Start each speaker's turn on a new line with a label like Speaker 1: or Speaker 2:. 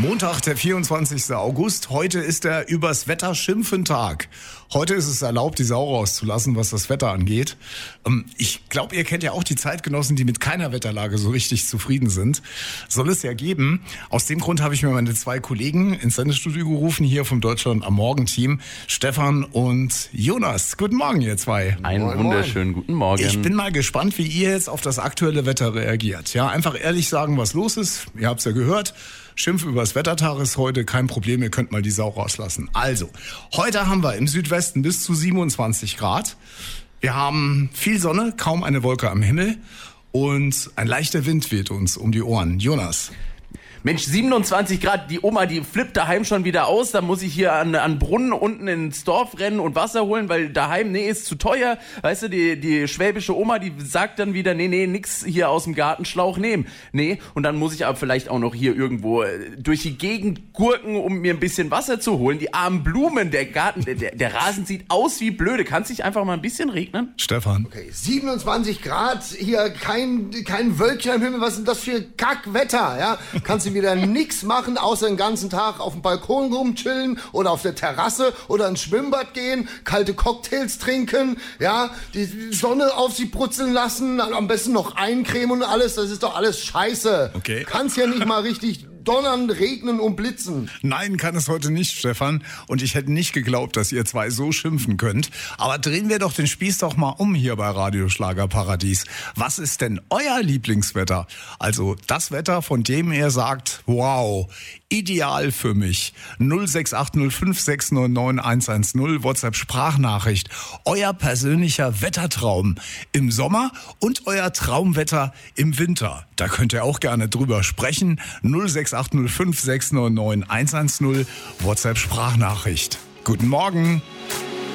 Speaker 1: Montag, der 24. August. Heute ist der Übers Wetter schimpfen Tag. Heute ist es erlaubt, die Sau rauszulassen, was das Wetter angeht. Ich glaube, ihr kennt ja auch die Zeitgenossen, die mit keiner Wetterlage so richtig zufrieden sind. Soll es ja geben. Aus dem Grund habe ich mir meine zwei Kollegen ins Sendestudio gerufen, hier vom Deutschland am Morgen-Team, Stefan und Jonas. Guten Morgen, ihr zwei.
Speaker 2: Einen wunderschönen guten Morgen.
Speaker 1: Ich bin mal gespannt, wie ihr jetzt auf das aktuelle Wetter reagiert. Ja, einfach ehrlich sagen, was los ist. Ihr habt's ja gehört. Schimpf übers Wettertag ist heute kein Problem, ihr könnt mal die Sau rauslassen. Also, heute haben wir im Südwesten bis zu 27 Grad. Wir haben viel Sonne, kaum eine Wolke am Himmel und ein leichter Wind weht uns um die Ohren. Jonas.
Speaker 2: Mensch, 27 Grad, die Oma, die flippt daheim schon wieder aus. Da muss ich hier an Brunnen unten ins Dorf rennen und Wasser holen, weil daheim, nee, ist zu teuer. Weißt du, die schwäbische Oma, die sagt dann wieder, nee, nix hier aus dem Gartenschlauch nehmen. Nee, und dann muss ich aber vielleicht auch noch hier irgendwo durch die Gegend gurken, um mir ein bisschen Wasser zu holen. Die armen Blumen, der Garten, der Rasen sieht aus wie blöde. Kann es nicht einfach mal ein bisschen regnen?
Speaker 1: Stefan.
Speaker 3: Okay, 27 Grad, hier kein Wölkchen am Himmel, was ist denn das für Kackwetter, ja? Kannst du wieder nix machen, außer den ganzen Tag auf dem Balkon rumchillen oder auf der Terrasse oder ins Schwimmbad gehen, kalte Cocktails trinken, ja, die Sonne auf sie brutzeln lassen, am besten noch eincremen und alles, das ist doch alles scheiße.
Speaker 1: Okay.
Speaker 3: Kannst ja nicht mal richtig donnern, regnen und blitzen.
Speaker 1: Nein, kann es heute nicht, Stefan. Und ich hätte nicht geglaubt, dass ihr zwei so schimpfen könnt. Aber drehen wir doch den Spieß doch mal um hier bei Radio Schlagerparadies. Was ist denn euer Lieblingswetter? Also das Wetter, von dem ihr sagt, wow, ideal für mich. 06805699110, WhatsApp-Sprachnachricht. Euer persönlicher Wettertraum im Sommer und euer Traumwetter im Winter. Da könnt ihr auch gerne drüber sprechen. 06805699110, WhatsApp-Sprachnachricht. Guten Morgen.